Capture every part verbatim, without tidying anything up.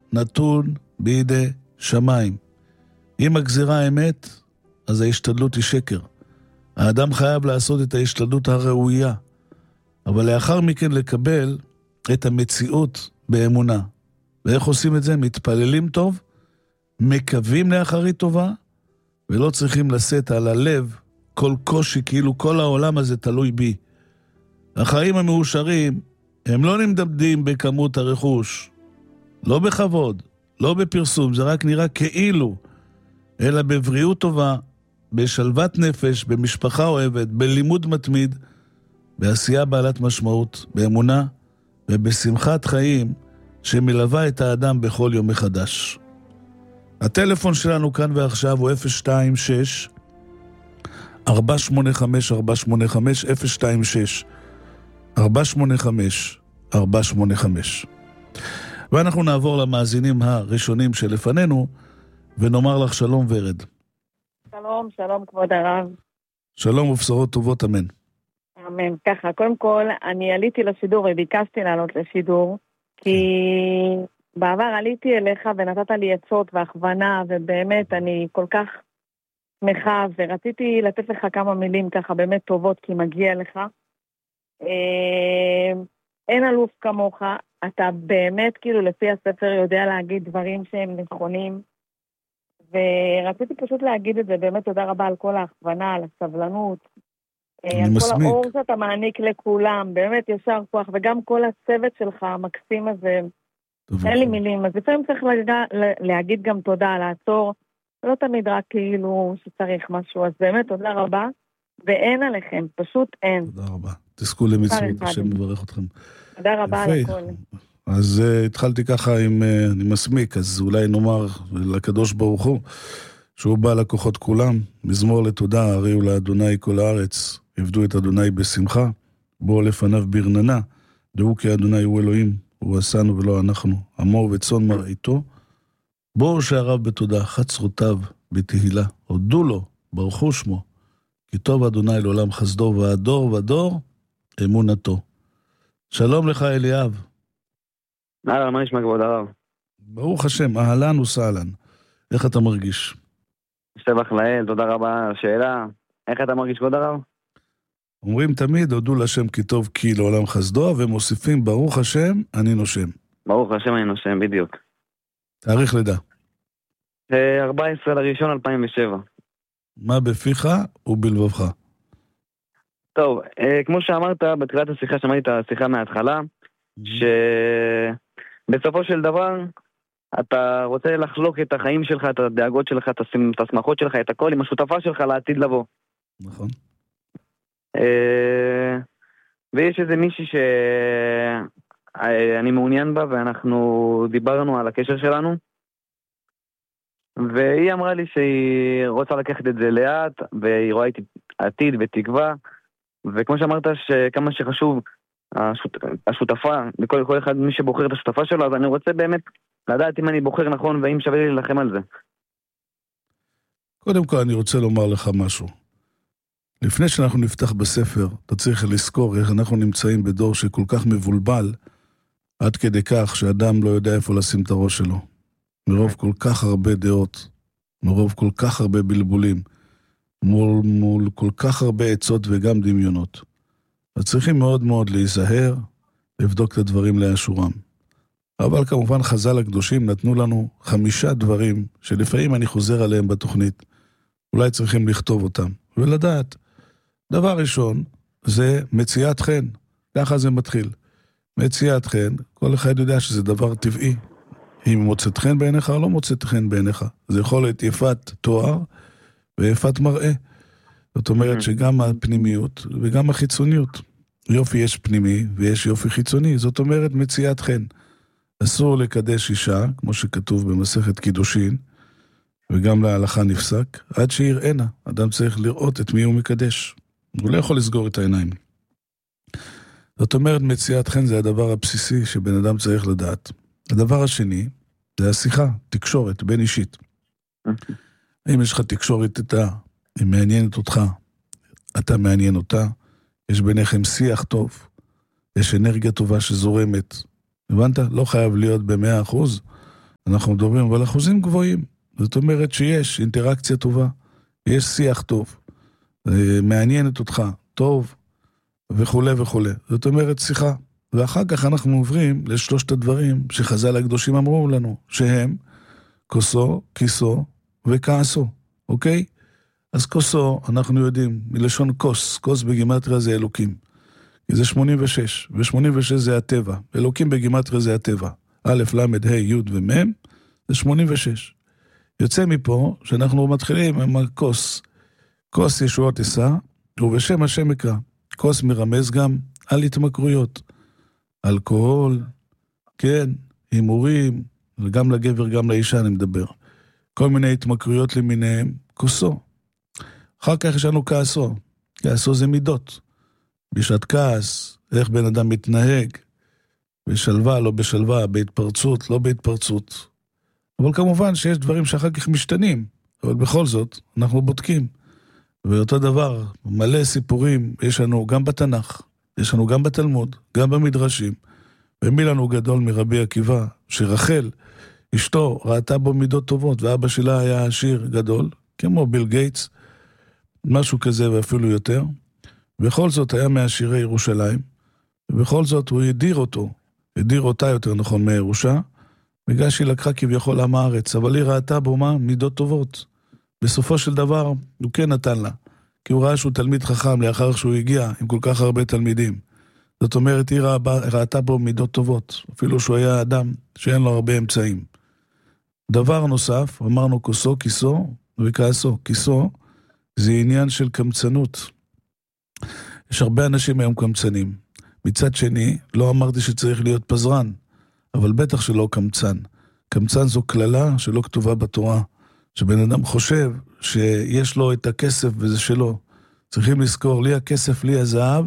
נתון בידי שמיים. אם הגזירה האמת, אז ההשתדלות היא שקר. האדם חייב לעשות את ההשתדלות הראויה, אבל לאחר מכן לקבל את המציאות באמונה. ואיך עושים את זה? מתפללים טוב, מקווים לאחרית טובה, ולא צריכים לשאת על הלב כל קושי, כאילו כל העולם הזה תלוי בי. החיים המאושרים, הם לא נמדדים בכמות הרכוש, לא בכבוד, לא בפרסום, זה רק נראה כאילו, אלא בבריאות טובה, בשלוות נפש, במשפחה אוהבת, בלימוד מתמיד, בעשייה בעלת משמעות, באמונה ובשמחת חיים שמלווה את האדם בכל יום מחדש. הטלפון שלנו כאן ועכשיו הוא אפס שתיים שש ארבע שמונה חמש ארבע שמונה חמש אפס שתיים שש ארבע שמונה חמש ארבע שמונה חמש. ואנחנו נעבור למאזינים הראשונים שלפנינו ונאמר לך שלום ורד. שלום, שלום כבוד הרב. שלום ובשורות טובות, אמן. אמן. ככה, קודם כל, אני עליתי לשידור וביקשתי לעלות לשידור, כי בעבר עליתי אליך ונתת לי עצות והכוונה, ובאמת אני כל כך שמחה, ורציתי לתת לך כמה מילים ככה באמת טובות, כי מגיע לך. אין אלוף כמוך, אתה באמת כאילו לפי הספר יודע להגיד דברים שהם נכונים, ורציתי פשוט להגיד את זה, באמת תודה רבה על כל ההכוונה, על הסבלנות, על מסמיק. כל האור שאתה מעניק לכולם, באמת ישר כוח, וגם כל הצוות שלך המקסים הזה, אין לי מילים, אז לפעמים צריך לה, להגיד גם תודה, לעצור, לא תמיד רק כאילו שצריך משהו, אז באמת תודה רבה, ואין עליכם, פשוט אין. תודה רבה, תזכו למצוות, השם מברך אתכם. תודה רבה על הכל. אז uh, התחלתי ככה עם, uh, אני מסמיק, אז אולי נאמר לקדוש ברוך הוא, שהוא בא לקוחות כולם, מזמור לתודה, הריעו לאדוני כל הארץ, עבדו את אדוני בשמחה, בואו לפניו ברננה, דעו כי אדוני הוא אלוהים, הוא עשנו ולא אנחנו, עמו וצאן מרעיתו, בואו שעריו בתודה, חצרותיו בתהילה, הודו לו, ברכו שמו, כי טוב אדוני לעולם חסדו, והדור ודור אמונתו. שלום לך אליאב. אהלן, מה נשמע כבוד הרב? ברוך השם, אהלן וסהלן. איך אתה מרגיש? שבח לאל, תודה רבה על השאלה. איך אתה מרגיש כבוד הרב? אומרים תמיד, הודו לשם כי טוב כי לעולם חסדו, ומוסיפים ברוך השם, אני נושם. ברוך השם, אני נושם, בדיוק. תאריך לידה. ארבע עשרה לראשון אלפיים ושבע. מה בפיך ובלבבך? טוב, כמו שאמרת, בתחילת השיחה, שמעתי את השיחה מההתחלה, שבסופו של דבר אתה רוצה לחלוק את החיים שלך, את הדאגות שלך, את השמחות שלך, את הכל עם השותפה שלך לעתיד לבוא. נכון. ויש איזה מישהי שאני מעוניין בה, ואנחנו דיברנו על הקשר שלנו, והיא אמרה לי שהיא רוצה לקחת את זה לאט, והיא רואה איתי עתיד ותקווה, וכמו שאמרת שכמה שחשוב השות... השותפה, לכל כל אחד מי שבוחר את השותפה שלו, אז אני רוצה באמת לדעת אם אני בוחר נכון והאם שווה לי להילחם על זה. קודם כל אני רוצה לומר לך משהו. לפני שאנחנו נפתח בספר, אתה צריך לזכור איך אנחנו נמצאים בדור שכל כך מבולבל, עד כדי כך שאדם לא יודע איפה לשים את הראש שלו. מרוב כל כך הרבה דעות, מרוב כל כך הרבה בלבולים, מול, מול כל כך הרבה עצות וגם דמיונות. אז צריכים מאוד מאוד להיזהר, לבדוק את הדברים לאשורם. אבל כמובן חז"ל הקדושים נתנו לנו חמישה דברים, שלפעמים אני חוזר עליהם בתוכנית, אולי צריכים לכתוב אותם, ולדעת. דבר ראשון, זה מציאת חן, ככה זה מתחיל. מציאת חן, כל אחד יודע שזה דבר טבעי. אם מוצאת חן בעיניך או לא מוצאת חן בעיניך. זה יכול להיות יפת תואר ויפת מראה. זאת אומרת שגם הפנימיות וגם החיצוניות. יופי יש פנימי ויש יופי חיצוני. זאת אומרת מציאת חן. אסור לקדש אישה, כמו שכתוב במסכת קידושין, וגם להלכה נפסק, עד שיראינה. אדם צריך לראות את מי הוא מקדש. הוא לא יכול לסגור את העיניים. זאת אומרת מציאת חן זה הדבר הבסיסי שבן אדם צריך לדעת. הדבר השני, זה השיחה, תקשורת, בין אישית. אם יש לך תקשורת איתה, היא מעניינת אותך, אתה מעניין אותה, יש ביניכם שיח טוב, יש אנרגיה טובה שזורמת. הבנת? לא חייב להיות במאה אחוז, אנחנו מדברים, אבל אחוזים גבוהים. זאת אומרת שיש אינטראקציה טובה, יש שיח טוב, מעניינת אותך, טוב, וכו' וכו'. זאת אומרת שיחה. ואחר כך אנחנו עוברים לשלושת הדברים שחז"ל הקדושים אמרו לנו, שהם כוסו, כיסו וכעסו, אוקיי? אז כוסו, אנחנו יודעים, מלשון כוס, כוס בגימטריה זה אלוקים. זה שמונים ושש, ו-שמונים ושש זה הטבע. אלוקים בגימטריה זה הטבע. א', ל', ה', י' ומ', זה שמונים ושש. יוצא מפה שאנחנו מתחילים עם הכוס. כוס ישועות עשה, ובשם השם יקרא. כוס מרמז גם על התמכרויות. אלכוהול, כן, הימורים, וגם לגבר, גם לאישה אני מדבר. כל מיני התמכרויות למיניהם, כוסו. אחר כך יש לנו כעסו. כעסו זה מידות. בשעת כעס, איך בן אדם מתנהג, בשלווה, לא בשלווה, בהתפרצות, לא בהתפרצות. אבל כמובן שיש דברים שאחר כך משתנים, אבל בכל זאת, אנחנו בודקים. ואותו דבר, מלא סיפורים, יש לנו גם בתנ"ך, יש לנו גם בתלמוד, גם במדרשים, ומי לנו גדול מרבי עקיבא, שרחל, אשתו, ראתה בו מידות טובות, ואבא שלה היה עשיר גדול, כמו ביל גייטס, משהו כזה ואפילו יותר. בכל זאת היה מעשירי ירושלים, ובכל זאת הוא הדיר אותו, הדיר אותה יותר נכון מהירושה, בגלל שהיא לקחה כביכול עם הארץ, אבל היא ראתה בו מה? מידות טובות. בסופו של דבר הוא כן נתן לה, כי הוא ראה שהוא תלמיד חכם לאחר שהוא הגיע עם כל כך הרבה תלמידים. זאת אומרת, היא ראה, ראתה בו מידות טובות, אפילו שהוא היה אדם שאין לו הרבה אמצעים. דבר נוסף, אמרנו כוסו, כיסו וכעסו. כיסו זה עניין של קמצנות. יש הרבה אנשים היום קמצנים. מצד שני, לא אמרתי שצריך להיות פזרן, אבל בטח שלא קמצן. קמצן זו כללה שלא כתובה בתורה, שבן אדם חושב שיש לו את הכסף וזה שלו. צריכים לזכור, לי הכסף, לי הזהב,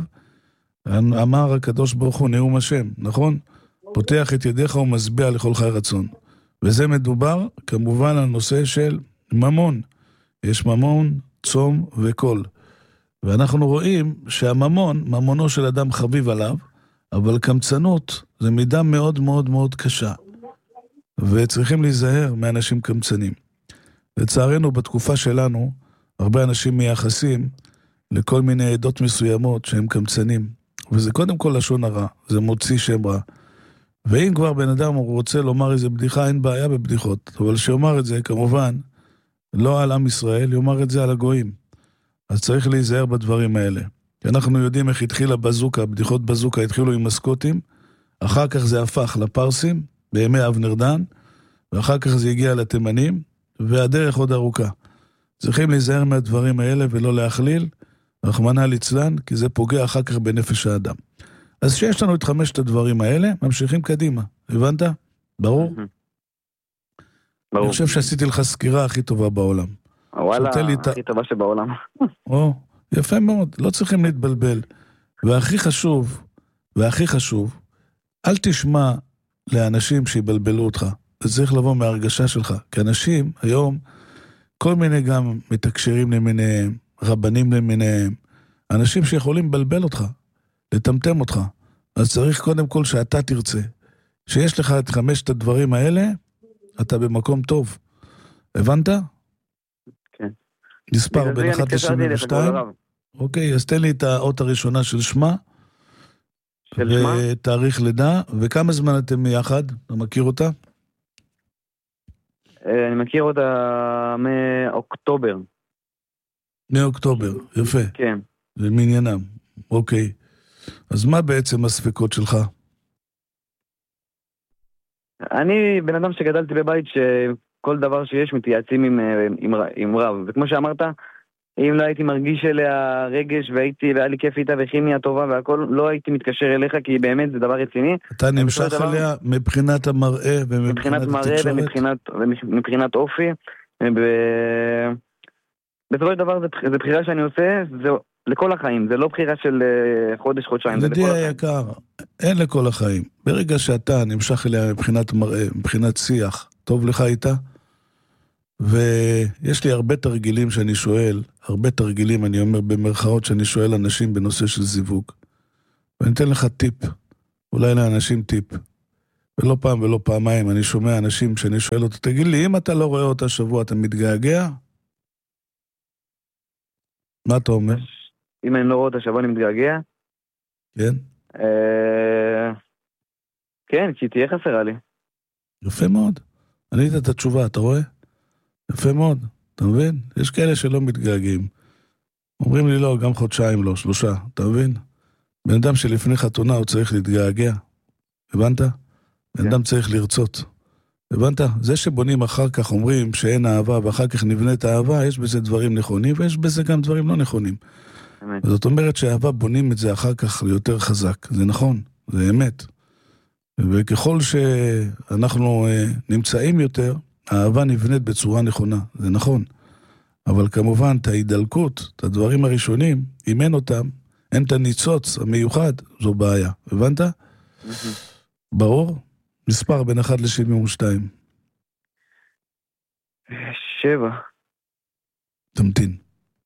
אמר הקדוש ברוך הוא נאום השם, נכון? פותח את ידיך ומשביע לכל חי רצון. וזה מדובר כמובן על נושא של ממון. יש ממון, צום וקול. ואנחנו רואים שהממון, ממונו של אדם חביב עליו, אבל קמצנות זה מידה מאוד מאוד מאוד קשה. וצריכים להיזהר מאנשים קמצנים. לצערנו בתקופה שלנו, הרבה אנשים מייחסים לכל מיני עדות מסוימות שהם קמצנים. וזה קודם כל לשון הרע, זה מוציא שם רע. ואם כבר בן אדם הוא רוצה לומר איזה בדיחה, אין בעיה בבדיחות. אבל שיאמר את זה, כמובן, לא על עם ישראל, יאמר את זה על הגויים. אז צריך להיזהר בדברים האלה. כי אנחנו יודעים איך התחילה בזוקה, בדיחות בזוקה התחילו עם מסקוטים, אחר כך זה הפך לפרסים, בימי אבנר דן, ואחר כך זה הגיע לתימנים, והדרך עוד ארוכה. צריכים להיזהר מהדברים האלה ולא להכליל, רחמנא ליצלן, כי זה פוגע אחר כך בנפש האדם. אז שיש לנו את חמשת הדברים האלה, ממשיכים קדימה. הבנת? ברור? ברור. אני חושב שעשיתי לך סקירה הכי טובה בעולם. וואלה, הכי טובה שבעולם. או, יפה מאוד, לא צריכים להתבלבל. והכי חשוב, והכי חשוב, אל תשמע לאנשים שיבלבלו אותך. זה צריך לבוא מהרגשה שלך. כי אנשים היום, כל מיני גם מתקשרים למיניהם, רבנים למיניהם, אנשים שיכולים לבלבל אותך, לטמטם אותך. אז צריך קודם כל שאתה תרצה. שיש לך את חמשת הדברים האלה, אתה במקום טוב. הבנת? כן. נספר בין אחת ל-שבעים ושתיים. אוקיי, אז תן לי את האות הראשונה של שמה. של שמה? ותאריך לידה, וכמה זמן אתם מיחד? אתה מכיר אותה? אני מכיר אותה מאוקטובר. מאוקטובר, יפה. כן. זה מעניינם, אוקיי. אז מה בעצם הספקות שלך? אני בן אדם שגדלתי בבית שכל דבר שיש מתייעצים עם, עם, עם רב. וכמו שאמרת, אם לא הייתי מרגיש אליה רגש והייתי, והיה לי כיף איתה וכימיה טובה והכל, לא הייתי מתקשר אליך כי באמת זה דבר רציני. אתה נמשך אליה מבחינת המראה ומבחינת התקשורת? מבחינת מראה ומבחינת אופי. בסופו של דבר זה בחירה שאני עושה, זה לכל החיים, זה לא בחירה של חודש, חודשיים. ידידי היקר, אין לכל החיים. ברגע שאתה נמשך אליה מבחינת מראה, מבחינת שיח, טוב לך איתה, ויש לי הרבה תרגילים שאני שואל, הרבה תרגילים, אני אומר במרכאות שאני שואל אנשים בנושא של זיווג. ואני אתן לך טיפ, אולי לאנשים טיפ. ולא פעם ולא פעמיים אני שומע אנשים שאני שואל אותו, תגיד לי, אם אתה לא רואה אותה שבוע, אתה מתגעגע? מה אתה אומר? אם אני לא רואה אותה שבוע, אני מתגעגע? כן? אה... כן, כי תהיה חסרה לי. יפה מאוד. אני יודעת את התשובה, אתה רואה? יפה מאוד, אתה מבין? יש כאלה שלא מתגעגעים. אומרים לי לא, גם חודשיים לא, שלושה, אתה מבין? בן אדם שלפני חתונה הוא צריך להתגעגע. הבנת? בן אדם צריך לרצות. הבנת? זה שבונים אחר כך אומרים שאין אהבה ואחר כך נבנית אהבה, יש בזה דברים נכונים ויש בזה גם דברים לא נכונים. אמת. זאת אומרת שאהבה בונים את זה אחר כך ליותר חזק. זה נכון, זה אמת. וככל שאנחנו נמצאים יותר, האהבה נבנית בצורה נכונה. זה נכון. אבל כמובן, את ההידלקות, את הדברים הראשונים, אם אין אותם, אין את הניצוץ המיוחד, זו בעיה. הבנת? ברור? מספר בין אחד ל-שבעים ושתיים. שבע. תמתין.